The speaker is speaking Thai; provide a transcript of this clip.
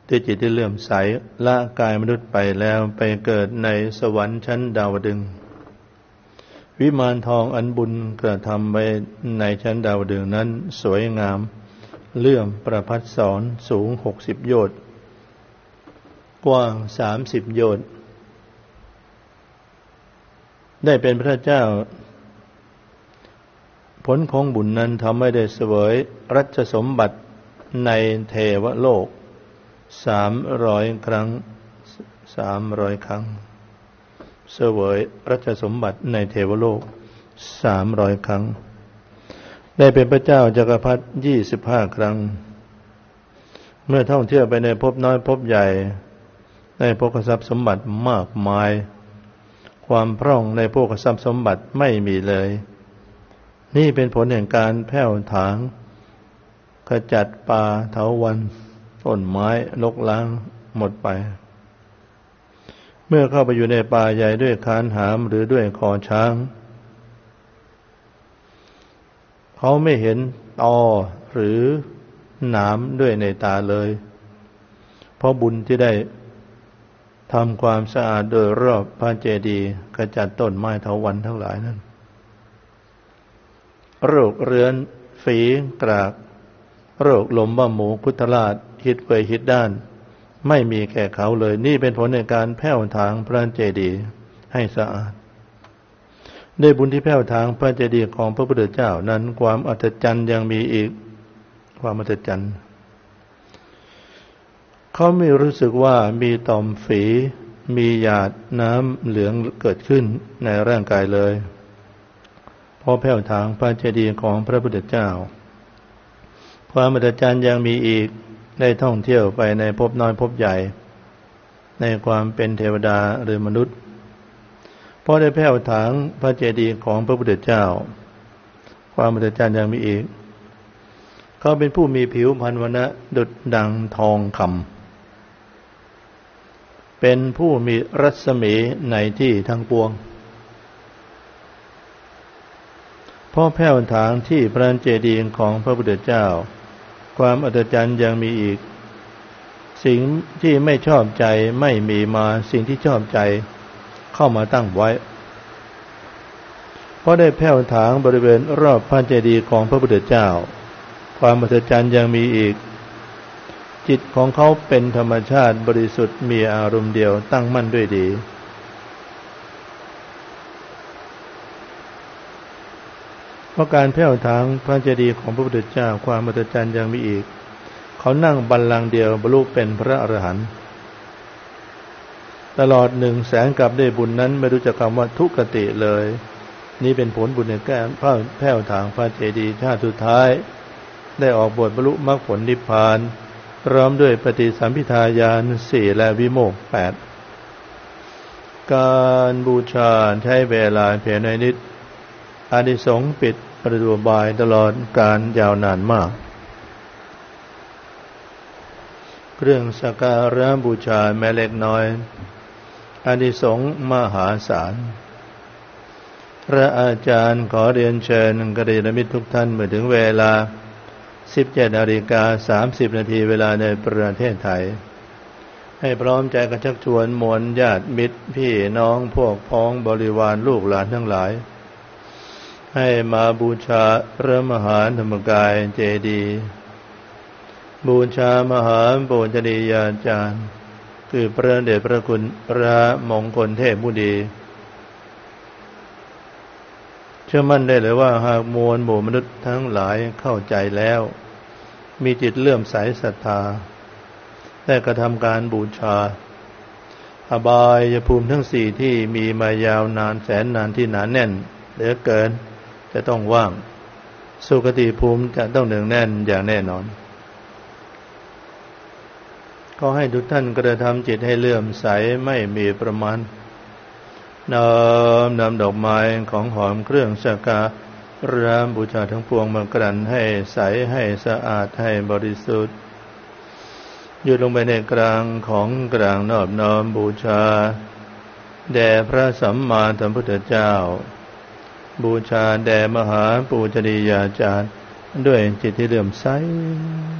ด้วยจิตที่เลื่อมใสละกายมนุษย์ไปแล้วไปเกิดในสวรรค์ชั้นดาวดึงส์วิมานทองอันบุญกระทำไว้ในชั้นดาวดึงส์นั้นสวยงามเลื่อมประภัสสรสูง60 โยชน์กว้าง30 โยชน์ได้เป็นพระเจ้าผลของบุญนั้นทำให้ได้เสวยรัชสมบัติในเทวโลก300 ครั้งเสวยรัชสมบัติในเทวโลก300 ครั้งได้เป็นพระเจ้าจักรพรรดิ25 ครั้งเมื่อท่องเที่ยวไปในภพน้อยภพใหญ่ได้โภคทรัพย์สมบัติมากมายความพร่องในโภคทรัพย์สมบัติไม่มีเลยนี่เป็นผลแห่งการแผ่วถางขจัดป่าเถาวัลย์ต้นไม้รกร้างหมดไปเมื่อเข้าไปอยู่ในป่าใหญ่ด้วยคานหามหรือด้วยคอช้างเขาไม่เห็นตอหรือหนามด้วยในตาเลยเพราะบุญที่ได้ทำความสะอาดโดยรอบพระเจดีย์ขจัดต้นไม้เถาวัลย์ทั้งหลายนั้นโรคเรื้อนฝีกรากโรคลมบ้าหมูคุถราชหิดเปื่อยหิดด้านไม่มีแก่เขาเลยนี่เป็นผลในการแผ่วถางพระเจดีย์ให้สะอาดด้วยบุญที่แผ่วถางพระเจดีย์ของพระพุทธเจ้านั้นความอัศจรรย์ยังมีอีกความอัศจรรย์เขาไม่รู้สึกว่ามีต่อมฝีมีหยาดน้ำเหลืองเกิดขึ้นในร่างกายเลยเพราะแผ่วถางพระเจดีย์ของพระพุทธเจ้าความอัศจรรย์ยังมีอีกได้ท่องเที่ยวไปในภพน้อยภพใหญ่ในความเป็นเทวดาหรือมนุษย์เพราะได้แผ่วถางพระเจดีย์ของพระพุทธเจ้าความอัศจรรย์ยังมีอีกเขาเป็นผู้มีผิวพรรณวรรณะดุจดังทองคำเป็นผู้มีรัศมีในที่ทั้งปวงเพราะแผ่วถางที่พระเจดีย์ของพระพุทธเจ้าความอัศจรรย์ยังมีอีกสิ่งที่ไม่ชอบใจไม่มีมาสิ่งที่ชอบใจเข้ามาตั้งไว้เพราะได้แผ่วถางบริเวณรอบพระเจดีย์ของพระพุทธเจ้าความอัศจรรย์ยังมีอีกจิตของเขาเป็นธรรมชาติบริสุทธิ์มีอารมณ์เดียวตั้งมั่นด้วยดีเพราะการแผ่วถางพระเจดีย์ของพระพุทธเจ้าความอัศจรรย์ยังมีอีกเขานั่งบัลลังก์เดียวบรรลุเป็นพระอรหันต์ตลอด100,000 กับได้บุญนั้นไม่รู้จักคำว่าทุกขติเลยนี่เป็นผลบุญในการแผ่วถางพระเจดีย์ชาติสุดท้ายได้ออกบวชบรรลุมรรคผลนิพพานพร้อมด้วยปฏิสัมภิทาญาณ4และวิโมกข์8การบูชาใช้เวลาเพียงนิดอานิสงส์ปิดประตูบายตลอดการยาวนานมากเครื่องสักการะบูชาแม้เล็กน้อยอานิสงส์มหาศาลพระอาจารย์ขอเรียนเชิญกัลยาณมิตรทุกท่านเมื่อถึงเวลา 17:30 นาทีเวลาในประเทศไทยให้พร้อมใจกันชักชวนมวลญาติมิตรพี่น้องพวกพ้องบริวารลูกหลานทั้งหลายให้มาบูชาพระมหาธรรมกายเจดีย์บูชามหาปุญญนียาจารย์คือพระเดชพระคุณพระมงคลเทพมุนีเชื่อมั่นได้เลยว่าหากมวลหมู่มนุษย์ทั้งหลายเข้าใจแล้วมีจิตเลื่อมใสศรัทธาได้กระทำการบูชาอบายภูมิทั้ง4ที่มีมายาวนานแสนนานที่หนาแน่นเหลือเกินจะต้องว่างสุคติภูมิจะต้องเนืองแน่นอย่างแน่นอนก็ให้ทุกท่านกระทำจิตให้เลื่อมใสไม่มีประมาณนำดอกไม้ของหอมเครื่องสักการะบูชาทั้งปวงมากลั่นให้ใสให้สะอาดให้บริสุทธิ์หยุดลงไปในกลางของกลางนอบน้อมบูชาแด่พระสัมมาสัมพุทธเจ้าบูชาแด่มหาปูชนียาจารย์ด้วยจิตที่เลื่อมใส